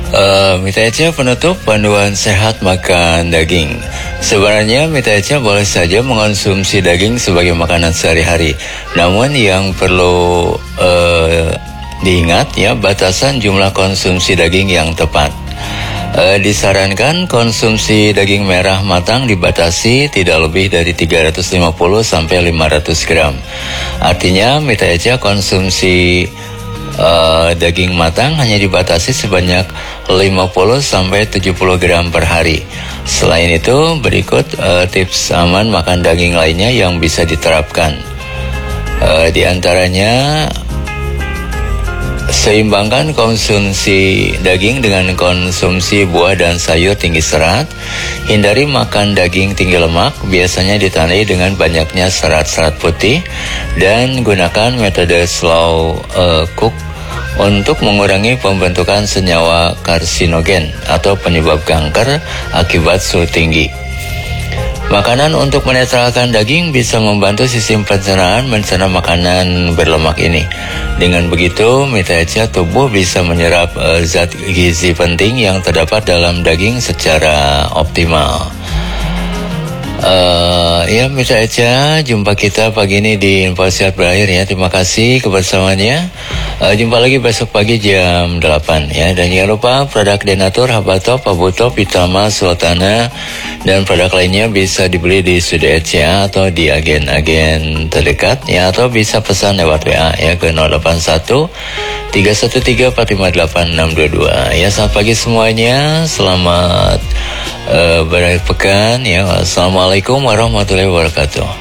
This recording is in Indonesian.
Mita Echa penutup panduan sehat makan daging. Sebenarnya Mita Echa boleh saja mengonsumsi daging sebagai makanan sehari-hari. Namun yang perlu diingat ya, batasan jumlah konsumsi daging yang tepat. Disarankan konsumsi daging merah matang dibatasi tidak lebih dari 350 sampai 500 gram. Artinya Mita Echa konsumsi daging matang hanya dibatasi sebanyak 50 sampai 70 gram per hari. Selain itu, berikut tips aman makan daging lainnya yang bisa diterapkan. Di antaranya, seimbangkan konsumsi daging dengan konsumsi buah dan sayur tinggi serat. Hindari makan daging tinggi lemak, biasanya ditandai dengan banyaknya serat-serat putih, dan gunakan metode slow cook untuk mengurangi pembentukan senyawa karsinogen atau penyebab kanker akibat suhu tinggi. Makanan untuk menetralkan daging bisa membantu sistem pencernaan mencerna makanan berlemak ini. Dengan begitu, Mita Echa tubuh bisa menyerap zat gizi penting yang terdapat dalam daging secara optimal. Ya Mita Echa, jumpa kita pagi ini di Info Sehat berakhir ya. Terima kasih kebersamaannya. Jumpa lagi besok pagi jam 8 ya. Dan jangan lupa produk Denatur, Habatop, Abutop, Pitama, Sultana, dan produk lainnya bisa dibeli di Studio Echa atau di agen-agen terdekat ya, atau bisa pesan lewat WA ya ke 081 313 458 622 ya. Selamat pagi semuanya, selamat berakhir pekan ya. Assalamualaikum warahmatullahi wabarakatuh.